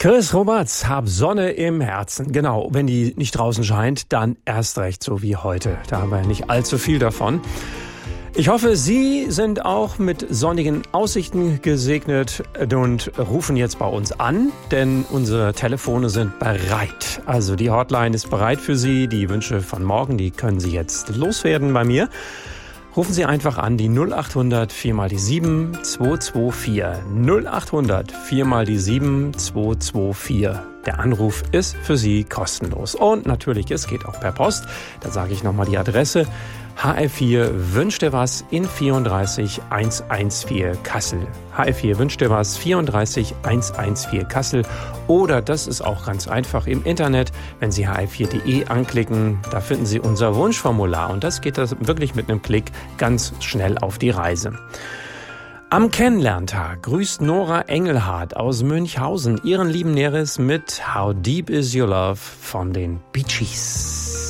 Chris Roberts, hab Sonne im Herzen. Genau, wenn die nicht draußen scheint, dann erst recht so wie heute. Da haben wir nicht allzu viel davon. Ich hoffe, Sie sind auch mit sonnigen Aussichten gesegnet und rufen jetzt bei uns an, denn unsere Telefone sind bereit. Also die Hotline ist bereit für Sie. Die Wünsche von morgen, die können Sie jetzt loswerden bei mir. Rufen Sie einfach an, die 0800 4 mal die 7 224. 0800 4 mal die 7 224. Der Anruf ist für Sie kostenlos. Und natürlich, es geht auch per Post. Da sage ich nochmal die Adresse. HR4 wünscht dir was in 34114 Kassel. HR4 wünscht dir was 34114 Kassel. Oder das ist auch ganz einfach im Internet, wenn Sie hr4.de anklicken, da finden Sie unser Wunschformular. Und das geht das wirklich mit einem Klick ganz schnell auf die Reise. Am Kennenlerntag grüßt Nora Engelhardt aus Münchhausen ihren lieben Neres mit How Deep Is Your Love von den Bee Gees.